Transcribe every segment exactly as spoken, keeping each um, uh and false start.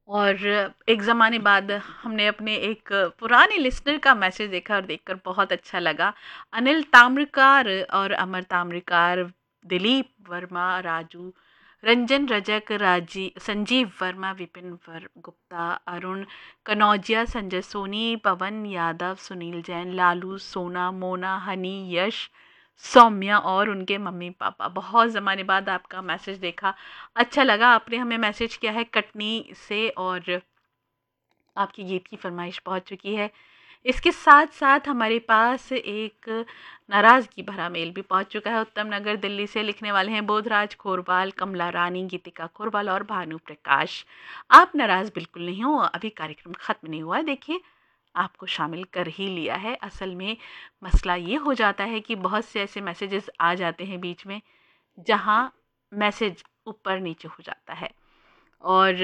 और एक ज़माने बाद हमने अपने एक पुराने लिसनर का मैसेज देखा और देखकर बहुत अच्छा लगा। अनिल ताम्रकार और अमर ताम्रकार, दिलीप वर्मा, राजू, रंजन रजक, राजी संजीव वर्मा, विपिन वर गुप्ता, अरुण कनौजिया, संजय सोनी, पवन यादव, सुनील जैन, लालू, सोना, मोना, हनी, यश, सौम्या और उनके मम्मी पापा। बहुत ज़माने बाद आपका मैसेज देखा, अच्छा लगा। आपने हमें मैसेज किया है कटनी से और आपकी गीत की फरमाइश पहुंच चुकी है। इसके साथ साथ हमारे पास एक नाराज़गी भरा मेल भी पहुंच चुका है। उत्तम नगर दिल्ली से लिखने वाले हैं बोधराज खोरवाल, कमला रानी, गीतिका खोरवाल और भानु प्रकाश। आप नाराज़ बिल्कुल नहीं हो, अभी कार्यक्रम ख़त्म नहीं हुआ है। देखिए, आपको शामिल कर ही लिया है। असल में मसला ये हो जाता है कि बहुत से ऐसे मैसेजेस आ जाते हैं बीच में जहाँ मैसेज ऊपर नीचे हो जाता है। और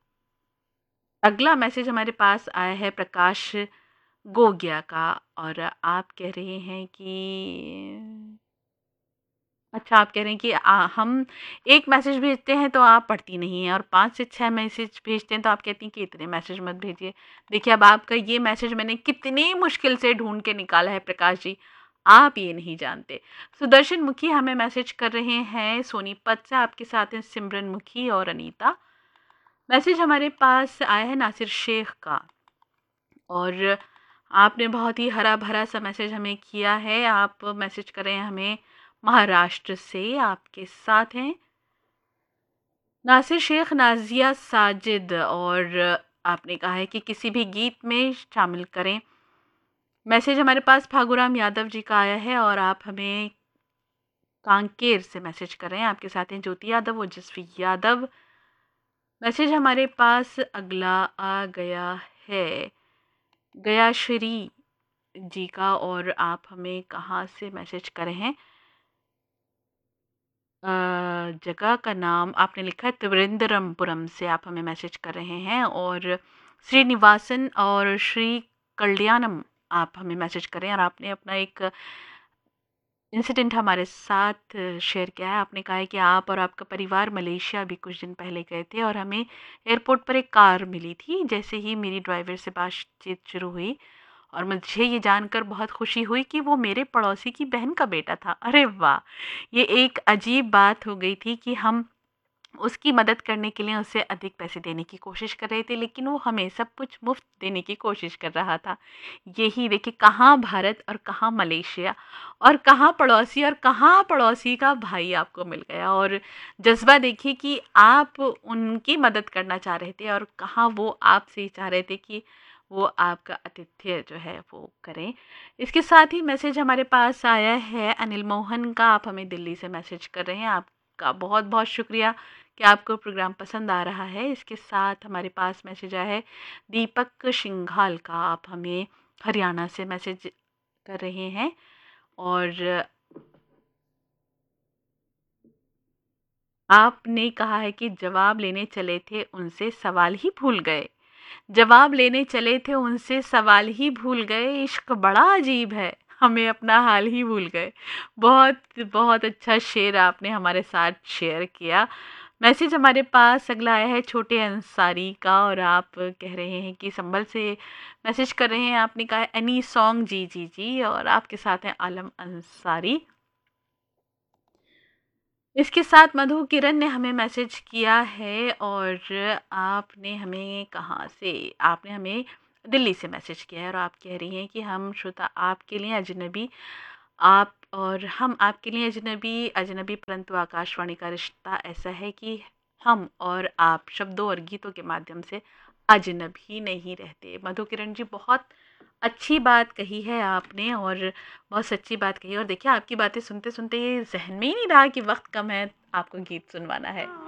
अगला मैसेज हमारे पास आया है प्रकाश गोगिया का और आप कह रहे हैं कि अच्छा आप कह रहे हैं कि आ, हम एक मैसेज भेजते हैं तो आप पढ़ती नहीं हैं और पाँच से छः मैसेज भेजते हैं तो आप कहती हैं कि इतने मैसेज मत भेजिए। देखिए, अब आपका ये मैसेज मैंने कितनी मुश्किल से ढूंढ के निकाला है प्रकाश जी, आप ये नहीं जानते। सुदर्शन मुखी हमें मैसेज कर रहे हैं सोनीपत से, आपके साथ हैं सिमरन मुखी और अनीता। मैसेज हमारे पास आया है नासिर शेख का और आपने बहुत ही हरा भरा सा मैसेज हमें किया है। आप मैसेज कर रहे हैं हमें महाराष्ट्र से, आपके साथ हैं नासिर शेख, नाजिया, साजिद और आपने कहा है कि किसी भी गीत में शामिल करें। मैसेज हमारे पास फागुराम यादव जी का आया है और आप हमें कांकेर से मैसेज कर रहे हैं। आपके साथ हैं ज्योति यादव, ओजस्वी यादव। मैसेज हमारे पास अगला आ गया है गया श्री जी का और आप हमें कहाँ से मैसेज कर रहे हैं? अ, जगह का नाम आपने लिखा है त्रिवेंद्रमपुरम से, आप हमें मैसेज कर रहे हैं। और श्रीनिवासन और श्री कल्याणम आप हमें मैसेज कर रहे हैं और आपने अपना एक इंसिडेंट हमारे साथ शेयर किया है। आपने कहा है कि आप और आपका परिवार मलेशिया अभी कुछ दिन पहले गए थे और हमें एयरपोर्ट पर एक कार मिली थी। जैसे ही मेरी ड्राइवर से बातचीत शुरू हुई और मुझे ये जानकर बहुत खुशी हुई कि वो मेरे पड़ोसी की बहन का बेटा था। अरे वाह! ये एक अजीब बात हो गई थी कि हम उसकी मदद करने के लिए उसे अधिक पैसे देने की कोशिश कर रहे थे, लेकिन वो हमें सब कुछ मुफ्त देने की कोशिश कर रहा था। यही देखिए, कहाँ भारत और कहाँ मलेशिया और कहाँ पड़ोसी और कहाँ पड़ोसी का भाई आपको मिल गया। और जज्बा देखिए कि आप उनकी मदद करना चाह रहे थे और कहाँ वो आपसे ही चाह रहे थे कि वो आपका आतिथ्य जो है वो करें। इसके साथ ही मैसेज हमारे पास आया है अनिल मोहन का, आप हमें दिल्ली से मैसेज कर रहे हैं। आपका बहुत बहुत शुक्रिया कि आपको प्रोग्राम पसंद आ रहा है। इसके साथ हमारे पास मैसेज आया है दीपक सिंघाल का, आप हमें हरियाणा से मैसेज कर रहे हैं। और आपने कहा है कि जवाब लेने चले थे उनसे सवाल ही भूल गए, जवाब लेने चले थे उनसे सवाल ही भूल गए, इश्क बड़ा अजीब है, हमें अपना हाल ही भूल गए। बहुत बहुत अच्छा शेर आपने हमारे साथ शेयर किया। मैसेज हमारे पास अगला आया है छोटे अंसारी का और आप कह रहे हैं कि संभल से मैसेज कर रहे हैं। आपने कहा है एनी सॉन्ग जी जी जी और आपके साथ हैं आलम अंसारी। इसके साथ मधु किरण ने हमें मैसेज किया है और आपने हमें कहाँ से आपने हमें दिल्ली से मैसेज किया है और आप कह रही हैं कि हम श्रोता आपके लिए अजनबी, आप और हम आपके लिए अजनबी अजनबी परंतु आकाशवाणी का रिश्ता ऐसा है कि हम और आप शब्दों और गीतों के माध्यम से अजनबी नहीं रहते। मधु किरण जी, बहुत अच्छी बात कही है आपने और बहुत सच्ची बात कही। और देखिए, आपकी बातें सुनते सुनते ये जहन में ही नहीं रहा कि वक्त कम है, आपको गीत सुनवाना है।